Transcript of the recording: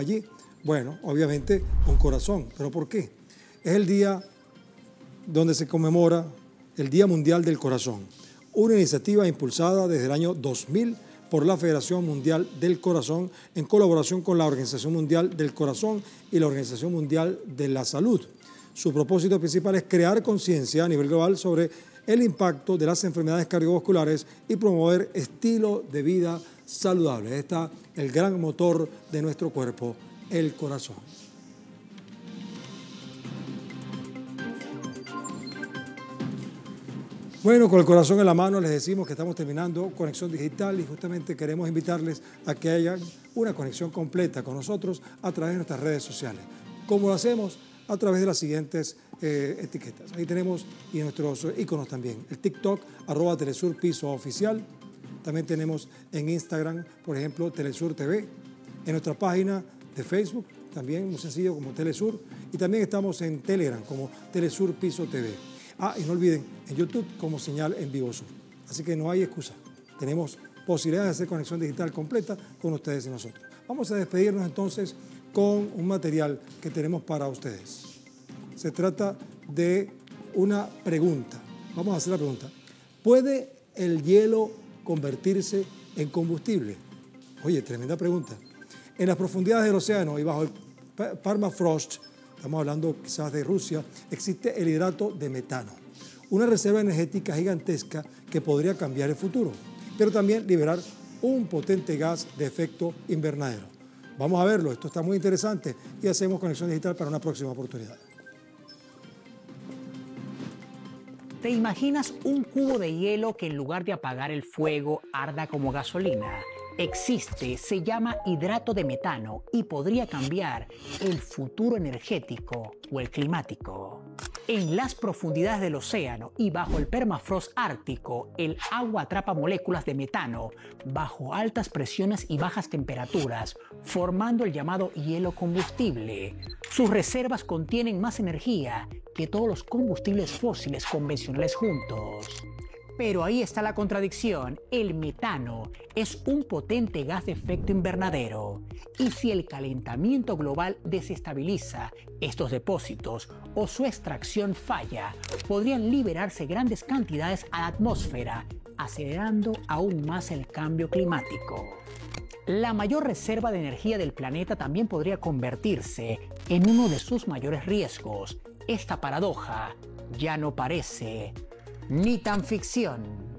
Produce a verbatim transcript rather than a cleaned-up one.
allí? Bueno, obviamente un corazón. ¿Pero por qué? Es el día donde se conmemora el Día Mundial del Corazón, una iniciativa impulsada desde el año dos mil por la Federación Mundial del Corazón en colaboración con la Organización Mundial del Corazón y la Organización Mundial de la Salud. Su propósito principal es crear conciencia a nivel global sobre el impacto de las enfermedades cardiovasculares y promover estilo de vida saludable. Ahí está el gran motor de nuestro cuerpo, el corazón. Bueno, con el corazón en la mano les decimos que estamos terminando Conexión Digital y justamente queremos invitarles a que haya una conexión completa con nosotros a través de nuestras redes sociales. ¿Cómo lo hacemos? A través de las siguientes eh, etiquetas. Ahí tenemos y nuestros iconos también. El TikTok, arroba Telesur Piso Oficial. También tenemos en Instagram, por ejemplo, Telesur T V. En nuestra página de Facebook, también muy sencillo como Telesur. Y también estamos en Telegram como Telesur Piso T V. Ah, y no olviden, en YouTube como Señal en Vivo Sur. Así que no hay excusa. Tenemos posibilidades de hacer conexión digital completa con ustedes y nosotros. Vamos a despedirnos entonces con un material que tenemos para ustedes. Se trata de una pregunta. Vamos a hacer la pregunta. ¿Puede el hielo convertirse en combustible? Oye, tremenda pregunta. En las profundidades del océano y bajo el permafrost, estamos hablando quizás de Rusia, existe el hidrato de metano, una reserva energética gigantesca que podría cambiar el futuro, pero también liberar un potente gas de efecto invernadero. Vamos a verlo, esto está muy interesante y hacemos conexión digital para una próxima oportunidad. ¿Te imaginas un cubo de hielo que en lugar de apagar el fuego arda como gasolina? Existe, se llama hidrato de metano y podría cambiar el futuro energético o el climático. En las profundidades del océano y bajo el permafrost ártico, el agua atrapa moléculas de metano bajo altas presiones y bajas temperaturas, formando el llamado hielo combustible. Sus reservas contienen más energía que todos los combustibles fósiles convencionales juntos. Pero ahí está la contradicción. El metano es un potente gas de efecto invernadero. Y si el calentamiento global desestabiliza estos depósitos o su extracción falla, podrían liberarse grandes cantidades a la atmósfera, acelerando aún más el cambio climático. La mayor reserva de energía del planeta también podría convertirse en uno de sus mayores riesgos. Esta paradoja ya no parece ni tan ficción.